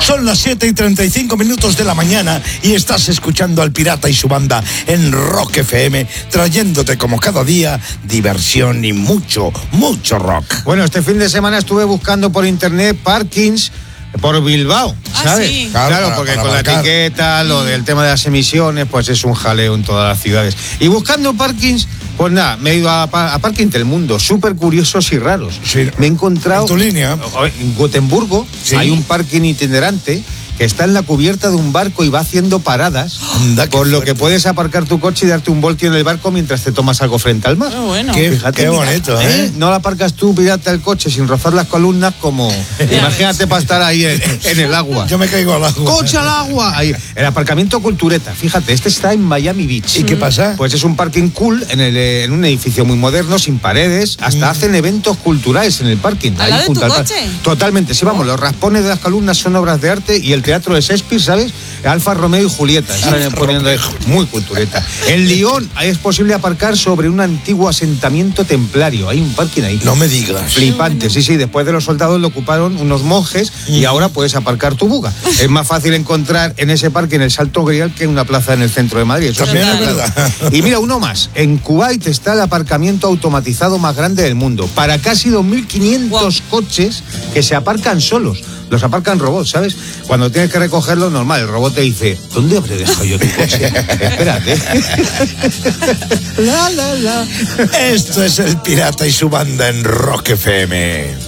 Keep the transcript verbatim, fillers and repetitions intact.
Son las siete y treinta y cinco minutos de la mañana y estás escuchando al Pirata y su banda en Rock F M, trayéndote como cada día diversión y mucho, mucho rock. Bueno, este fin de semana estuve buscando por internet parkings por Bilbao, ¿sabes? Ah, sí. Claro, Claro, para- porque para con marcar. la etiqueta, lo del tema de las emisiones, pues es un jaleo en todas las ciudades. Y buscando parkings, pues nada, me he ido a, pa- a Parking del Mundo, súper curiosos y raros. Sí. Me he encontrado... En tu línea. En Gotemburgo Sí. hay un parking itinerante que está en la cubierta de un barco y va haciendo paradas, Anda, qué por lo que fuerte. puedes aparcar tu coche y darte un voltio en el barco mientras te tomas algo frente al mar. Qué bueno. Qué, Fíjate, qué mira, bonito, ¿eh? No la aparcas tú, pirata, el coche sin rozar las columnas como... Imagínate para estar ahí en, en el agua. Yo me caigo al agua. ¡Coche al agua! Ahí. El aparcamiento Cultureta, fíjate, este está en Miami Beach. ¿Y qué pasa? Pues es un parking cool en, el, eh, en un edificio muy moderno, sin paredes. Hasta hacen eventos culturales en el parking. ¿Al lado de junto tu al par- coche? Totalmente, sí, vamos, los raspones de las columnas son obras de arte y el teatro de Shakespeare, ¿sabes? Alfa Romeo y Julieta. Están poniendo ahí, muy cultureta. En Lyon es posible aparcar sobre un antiguo asentamiento templario. Hay un parking ahí. No me digas. Flipante, sí, sí, después de los soldados lo ocuparon unos monjes y ahora puedes aparcar tu buga. Es más fácil encontrar en ese parque, en el Salto Grial, que en una plaza en el centro de Madrid. Eso También sí, es claro. verdad. Y mira, uno más. En Kuwait está el aparcamiento automatizado más grande del mundo. Para casi dos mil quinientos coches que se aparcan solos. Los aparcan robots, ¿sabes? Cuando tienes que recogerlo, normal, el robot te dice, ¿dónde habré dejado yo tu coche? Espérate. Esto es el Pirata y su banda en Rock F M.